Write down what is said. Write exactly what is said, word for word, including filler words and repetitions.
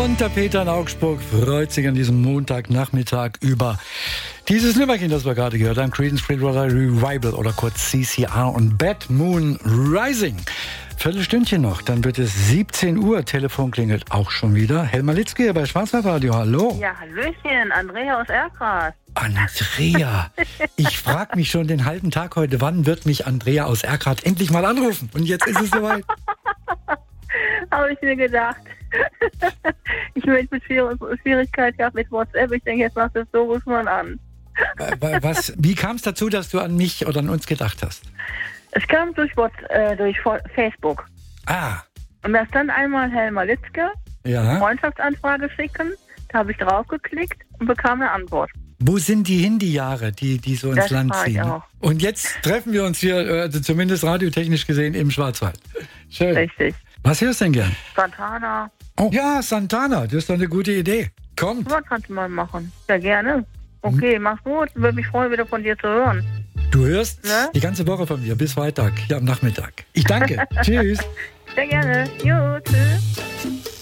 Und der Peter in Augsburg freut sich an diesem Montagnachmittag über dieses Nimmerchen, das wir gerade gehört haben, Creedence Clearwater Revival oder kurz C C R und Bad Moon Rising. Viertelstündchen noch, dann wird es siebzehn Uhr, Telefon klingelt auch schon wieder. Helma Litzke bei Schwarzwaldradio, hallo. Ja, hallöchen, Andrea aus Erkrath. Andrea, ich frage mich schon den halben Tag heute, wann wird mich Andrea aus Erkrath endlich mal anrufen? Und jetzt ist es soweit. Habe ich mir gedacht. Ich bin mit Schwierigkeit gehabt mit WhatsApp. Ich denke, jetzt macht das so, ruft man an. Was, wie kam es dazu, dass du an mich oder an uns gedacht hast? Es kam durch, WhatsApp, äh, durch Facebook. Ah. Und da stand einmal Helma Litzke, ja. Freundschaftsanfrage schicken. Da habe ich draufgeklickt und bekam eine Antwort. Wo sind die hin, die Jahre, die, die so ins das Land ziehen? Ich auch. Und jetzt treffen wir uns hier, also zumindest radiotechnisch gesehen, im Schwarzwald. Schön. Richtig. Was hörst du denn gern? Santana. Oh, ja, Santana, das ist doch eine gute Idee. Kommt. Was kannst du mal machen? Ja, gerne. Okay, hm. Mach's gut. Würde mich freuen, wieder von dir zu hören. Du hörst ne? die ganze Woche von mir, bis Freitag, hier am Nachmittag. Ich danke. Tschüss. Sehr gerne. Jo, tschüss.